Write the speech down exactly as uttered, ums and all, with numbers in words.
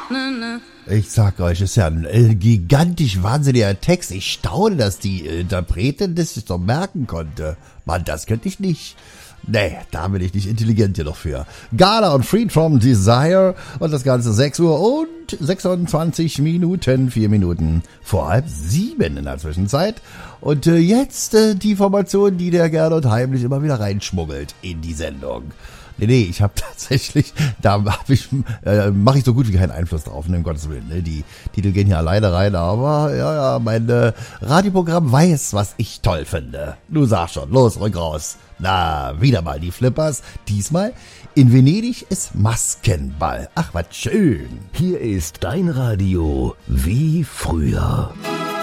Ich sag euch, ist ja ein äh, gigantisch wahnsinniger Text. Ich staune, dass die äh, Interpretin das sich doch merken konnte. Mann, das könnte ich nicht. Nee, da bin ich nicht intelligent genug für. Gala und Freed from Desire und das Ganze sechs Uhr und sechsundzwanzig Minuten, vier Minuten vor halb sieben in der Zwischenzeit. Und äh, jetzt äh, die Formation, die der Gernot heimlich immer wieder reinschmuggelt in die Sendung. Nee, nee, ich habe tatsächlich, da hab ich, äh, mache ich so gut wie keinen Einfluss drauf, ne, um Gottes Willen. Ne? Die Titel gehen hier alleine rein, aber ja, ja, mein äh, Radioprogramm weiß, was ich toll finde. Du sag schon, los, rück raus. Na, wieder mal die Flippers. Diesmal in Venedig ist Maskenball. Ach, was schön. Hier ist dein Radio wie früher.